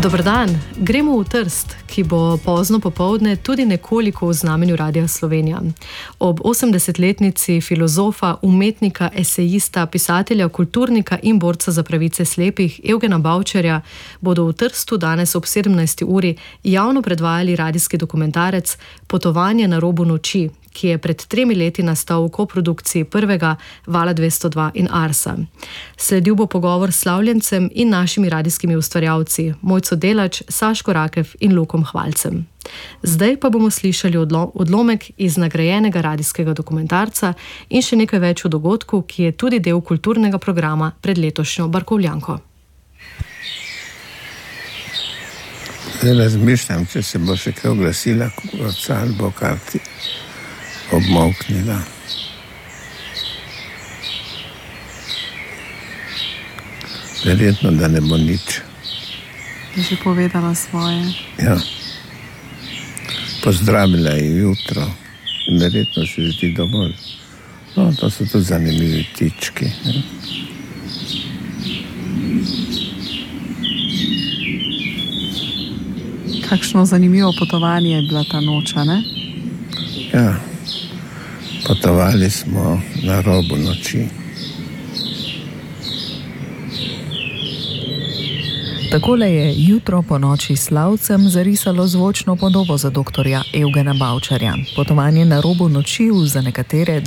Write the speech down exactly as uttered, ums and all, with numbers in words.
Dober dan, gremo v Trst, ki bo pozno popoldne tudi nekoliko v znamenju Radia Slovenija. Ob osemdesetletnici filozofa, umetnika, esejista, pisatelja, kulturnika in borca za pravice slepih Evgena Bavčarja bodo v Trstu danes ob sedemnajsti uri javno predvajali radijski dokumentarec Potovanje na robu noči, ki je pred tremi leti nastal v koprodukciji prvega Vala dvesto dva in Arsa. Sledil bo pogovor s slavljencem in našimi radijskimi ustvarjalci, Mojco Delač, Saško Rakev in Lukom Hvalcem. Zdaj pa bomo slišali odlo- odlomek iz nagrajenega radijskega dokumentarca in še nekaj več o dogodku, ki je tudi del kulturnega programa pred letošnjo Barkovljanko. Zdaj razmišljam, če se bo še kaj oglasila, kukurca ali bo karti obmoknila. Verjetno, da ne bo nič. Je že povedala svoje. Ja. Pozdravila je jutro in verjetno se zdi dovolj. No, to so tudi zanimivi ptički. Ne? Kakšno zanimivo potovanje je bila ta noča, ne? Ja. Potovali smo na robu noči. Takole je jutro po noči slavcem zarisalo zvočno podobo za doktorja Evgena Bavčarja. Potovanje na robu noči v za nekatere